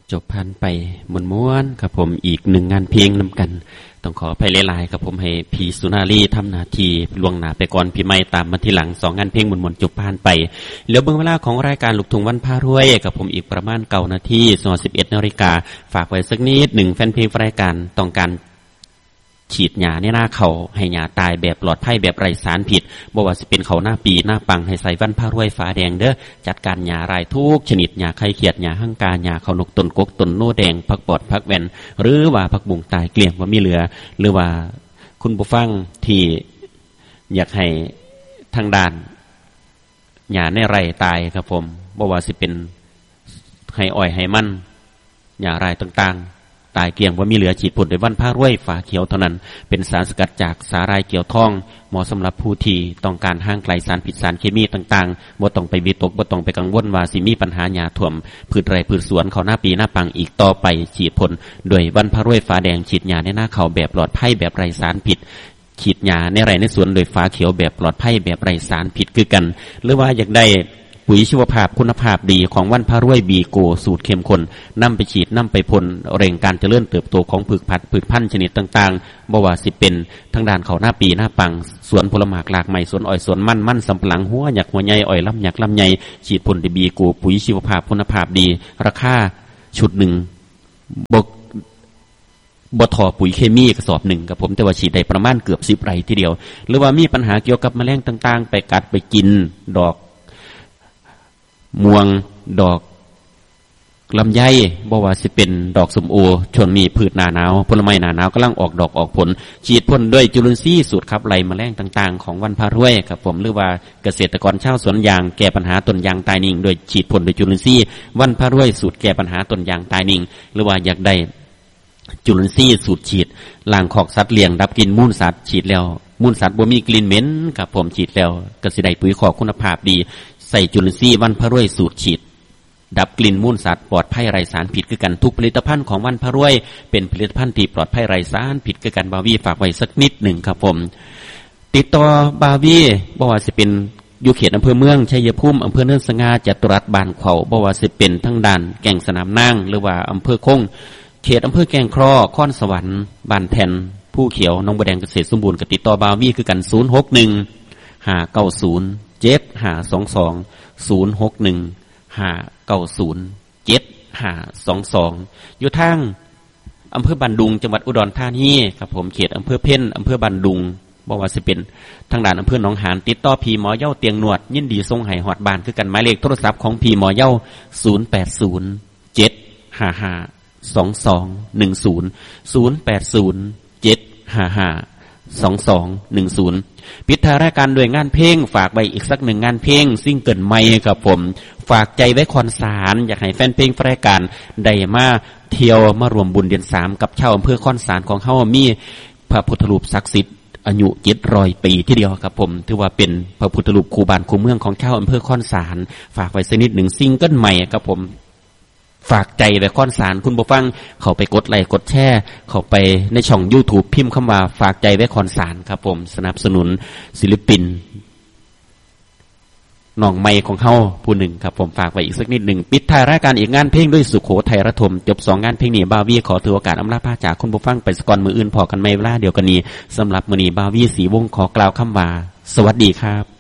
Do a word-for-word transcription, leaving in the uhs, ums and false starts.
จบพันไปม้วนๆครับผมอีกหนึ่งงานเพลงนำกันต้องขอไปหลายๆครับผมให้พี่สุนารีทำหน้าที่ล่วงหน้าไปก่อนพี่ไม่ตามมาทีหลังสองงานเพลงม้วนๆจบพันไปเหลือเบื้องเวลาของรายการลูกทุ่งวันพารวยกับผมอีกประมาณเก้านาทีส่วนสิบเอ็ดนาฬิกาฝากไว้สักนิดหนึ่งแฟนเพลงรายการต้องการฉีดหญ้าในหน้าเขาให้หญ้าตายแบบปลอดภัยแบบไร้สารพิษบ่ว่าสิเป็นเขาหน้าปีหน้าปังให้ใส่วันพารวยฟ้าแดงเด้อจัดการหญ้ารายทุกชนิดหญ้าไข่เขียดหญ้าหั่งกาหญ้าเขานกต้นกกต้นโนแดงผักปอดผักแว่นหรือว่าผักบุ้งตายเกลี้ยงว่ามีเหลือหรือว่าคุณผู้ฟังที่อยากให้ทางด้านหญ้าในไร่ตายครับผมบ่ว่าสิเป็นให้อ้อยให้มันหญ้ารายต่างๆตายเกลี้ยงว่ามีเหลือฉีดพ่นด้วยวันพารวยฝาเขียวเท่านั้นเป็นสารสกัดจากสาหร่ายเกี่ยวทองเหมาะสำหรับผู้ที่ต้องการห่างไกลสารพิษสารเคมีต่างๆบ่ต้องไปวิตกบ่ต้องไปกังวลว่าสิมีปัญหาหญ้าท่วมพืชไร่พืชสวนเขาหน้าปีหน้าปังอีกต่อไปฉีดพ่นด้วยวันพารวยฟ้าแดงฉีดหญ้าในหน้าเขาแบบปลอดภัยแบบไร้สารพิษฉีดหญ้าในไร่ในสวนโดยฟ้าเขียวแบบปลอดภัยแบบไร้สารพิษคือกันหรือว่าอยากได้ปุ๋ยชีวภาพคุณภาพดีของวันพารวยบีโกสูตรเข้มข้นนำไปฉีดนำไปพ่นเร่งการเจริญเติบโตของพืชผักพืชพันธุ์ชนิดต่างๆบ่ว่าสิเป็นทางด้านเขาหน้าปีหน้าปังสวนผลไม้หลากหลายสวนอ้อยสวนมันมันสำปะหลังหัวหยักหัวใหญ่อ้อยลำหยักลำใหญ่ฉีดพ่นด้วยบีโกปุ๋ยชีวภาพคุณภาพดีราคาชุดหนึ่งบกบทอปุ๋ยเคมีกระสอบหนึ่งกับผมแต่ว่าฉีดได้ประมาณเกือบสิบไร่ทีเดียวหรือว่ามีปัญหาเกี่ยวกับแมลงต่างๆไปกัดไปกินดอกม่วงดอกลำไยบ่ว่าสิเป็นดอกสมโอช่วงนี้พืชหน้าหนาวผลไม้หน้าหนาวกำลังออกดอกออกผลฉีดพ่นด้วยจุลินทรีย์สูตรขับไล่แมลงต่างๆของวันพารวยครับผมหรือว่าเกษตรกรชาวสวนยางแก้ปัญหาต้นยางตายนิ่งโดยฉีดพ่นด้วยจุลินทรีย์วันพารวยสูตรแก้ปัญหาต้นยางตายนิ่งหรือว่าอยากได้จุลินทรีย์สูตรฉีดล้างคอกสัตว์เลี้ยงดับกลิ่นมูลสัตว์ฉีดแล้วมูลสัตว์บ่มีกลิ่นเหม็นครับผมฉีดแล้วก็สิได้ปุ๋ยคอกคุณภาพดีใส่จุลินทรีย์วันพารวยสูตรฉีดดับกลิ่นมูลสัตว์ปลอดภัยไร้สารพิษคือกันทุกผลิตภัณฑ์ของวันพารวยเป็นผลิตภัณฑ์ที่ปลอดภัยไร้สารพิษคือกันบาวีฝากไว้สักนิดหนึ่งครับผมติดต่อบาวีบ่ว่าสิเป็นอยู่เขตอำเภอเมืองชัยภูมิอำเภอเนินสง่าจตุรัสบ้านขวาวบ่ว่าสิเป็นทั้งด้านแก่งสนามนางหรือว่าอำเภอคงเขตอำเภอแก่งครอค้อนสวรรค์บ้านแทนผู้เขียวน้องบัวแดงเกษตรสมบูรณ์กับติดต่อบาวีคือกันศูนย์หกหนึ่งห้าเก้าศูนย์เจ็ดห้าสองสองศูนย์หกหนึ่งห้าเก้าศูนย์เจ็ดห้าสองสองอยู่ทางอำเภอบันดุงจังหวัดอุดรธานีครับผมเขตอำเภอเพ่นอำเภอบันดุงบอกว่าสิเป็นทางด้านอำเภอหนองหานติดต่อพีหมอเย้าเตียงหนวดยินดีส่งให้ฮอดบ้านคือกันหมายเลขโทรศัพท์ของพีหมอเย้าศูนย์แปดศูนย์เจ็ดห้าห้าสองสองหนึ่งศูนย์ศูนย์แปดศูนย์เจ็ดห้าห้าสองสองหนึ่งศูนย์ปิดท้ายรายการด้วยงานเพลงฝากไว้อีกสักหนึ่งงานเพลงซิ่งเกินไม่ครับผมฝากใจไว้คอนสารอยากให้แฟนเพลงรายการได้มาเที่ยวมารวมบุญเดือนสามกับชาวอำเภอคอนสารของเฮามีพระพุทธรูปศักดิ์สิทธิ์อายุเจ็ดร้อยปีทีเดียวครับผมถือว่าเป็นพระพุทธรูปคู่บ้านคู่เมืองของชาวอำเภอคอนสารฝากไว้สักนิดหนึ่งซิ่งเกินใหม่ครับผมฝากใจไว้ค้อนสารคุณผู้ฟังเข้าไปกดไลค์กดแชร์เข้าไปในช่อง YouTube พิมพ์คำว่าฝากใจไว้ค้อนสารครับผมสนับสนุนศิลปินน้องใหม่ของเฮาผู้หนึ่งครับผมฝากไว้อีกสักนิดหนึ่งปิดท้ายรายการอีกงานเพลงด้วยสุโขทัยระทมจบสองงานเพลงนี้บาวีขอถือโอกาสอำลาพาจากคุณผู้ฟังไปสกอนมืออื่นพอกันไม่เวลาเดียวกันนี้สำหรับมื้อนี้บาวีสีวงขอกล่าวคำว่าสวัสดีครับ